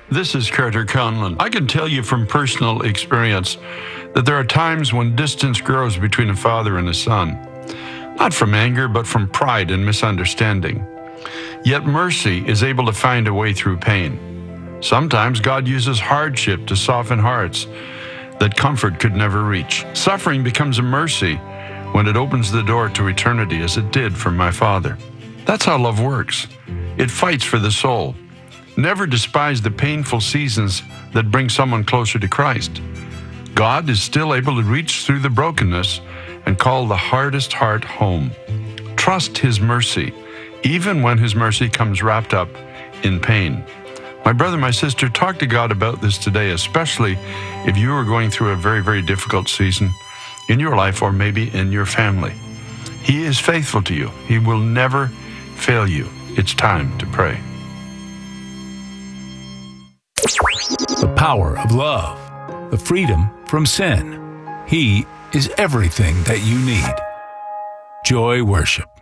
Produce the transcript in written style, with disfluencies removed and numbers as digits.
This is Carter Conlon. I can tell you from personal experience that there are times when distance grows between a father and a son, not from anger, but from pride and misunderstanding. Yet mercy is able to find a way through pain. Sometimes God uses hardship to soften hearts that comfort could never reach. Suffering becomes a mercy when it opens the door to eternity, as it did for my father. That's how love works. It fights for the soul. Never despise the painful seasons that bring someone closer to Christ. God is still able to reach through the brokenness and call the hardest heart home. Trust His mercy, even when His mercy comes wrapped up in pain. My brother, my sister, talk to God about this today, especially if you are going through a very, very difficult season in your life or maybe in your family. He is faithful to you. He will never fail you. It's time to pray. The power of love, the freedom from sin. He is everything that you need. Joy Worship.